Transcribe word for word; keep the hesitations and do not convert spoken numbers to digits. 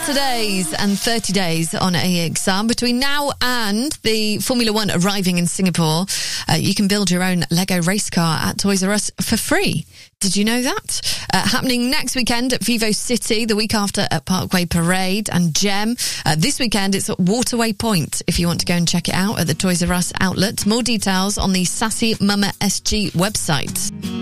Saturdays and thirty days on A X R. Between now and the Formula One arriving in Singapore, uh, you can build your own Lego race car at Toys R Us for free. Did you know that? Uh, happening next weekend at Vivo City, the week after at Parkway Parade and Gem. Uh, this weekend it's at Waterway Point if you want to go and check it out at the Toys R Us outlet. More details on the Sassy Mama S G website.